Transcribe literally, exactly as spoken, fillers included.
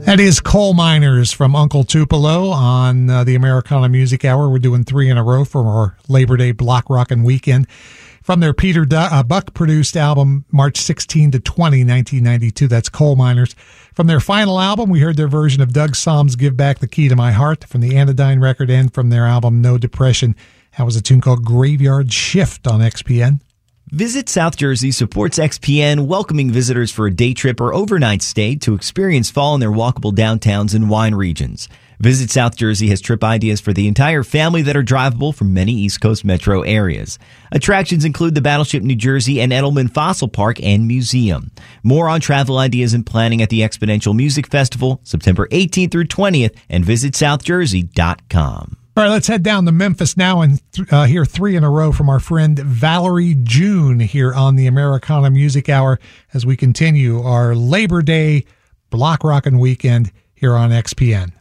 That is Coal Miners from Uncle Tupelo on uh, the Americana Music Hour. We're doing three in a row for our Labor Day Block Rockin' Weekend. From their Peter du- uh, Buck-produced album, March sixteenth to twentieth, nineteen ninety-two. That's Coal Miners. From their final album, we heard their version of Doug Somm's Give Back the Key to My Heart from the Anodyne record, and from their album No Depression. That was a tune called Graveyard Shift on X P N. Visit South Jersey supports X P N, welcoming visitors for a day trip or overnight stay to experience fall in their walkable downtowns and wine regions. Visit South Jersey has trip ideas for the entire family that are drivable from many East Coast metro areas. Attractions include the Battleship New Jersey and Edelman Fossil Park and Museum. More on travel ideas and planning at the Exponential Music Festival, September eighteenth through twentieth, and visit south jersey dot com. All right, let's head down to Memphis now and uh, hear three in a row from our friend Valerie June here on the Americana Music Hour as we continue our Labor Day Block Rockin' Weekend here on X P N.